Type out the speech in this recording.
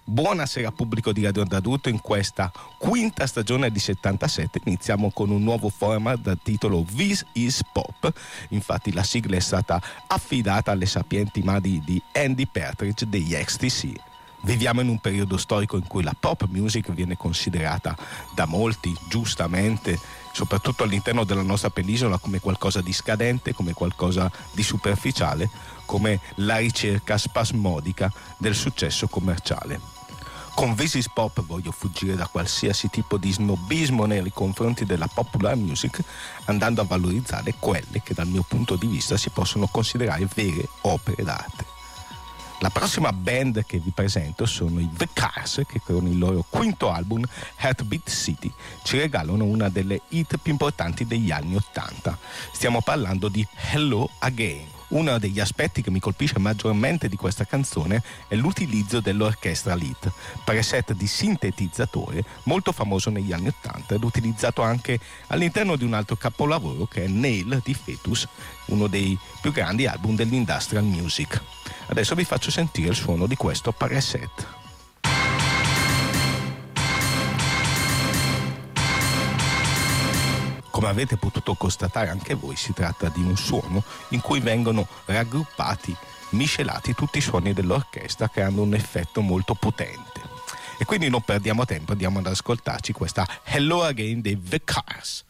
Buonasera pubblico di Radio Onda d'Urto, in questa quinta stagione di 77 iniziamo con un nuovo format dal titolo This is Pop. Infatti la sigla è stata affidata alle sapienti mani di Andy Partridge degli XTC. Viviamo in un periodo storico in cui la pop music viene considerata da molti, giustamente, soprattutto all'interno della nostra penisola, come qualcosa di scadente, come qualcosa di superficiale, come la ricerca spasmodica del successo commerciale. Con This is Pop voglio fuggire da qualsiasi tipo di snobismo nei confronti della popular music, andando a valorizzare quelle che dal mio punto di vista si possono considerare vere opere d'arte. La prossima band che vi presento sono i The Cars, che con il loro quinto album Heartbeat City ci regalano una delle hit più importanti degli anni '80. Stiamo parlando di Hello Again. Uno degli aspetti che mi colpisce maggiormente di questa canzone è l'utilizzo dell'orchestra lead, preset di sintetizzatore molto famoso negli anni '80 ed utilizzato anche all'interno di un altro capolavoro che è Nail di Fetus, uno dei più grandi album dell'industrial music. Adesso vi faccio sentire il suono di questo preset. Come avete potuto constatare anche voi, si tratta di un suono in cui vengono raggruppati, miscelati tutti i suoni dell'orchestra, creando un effetto molto potente. E quindi non perdiamo tempo, andiamo ad ascoltarci questa Hello Again dei The Cars.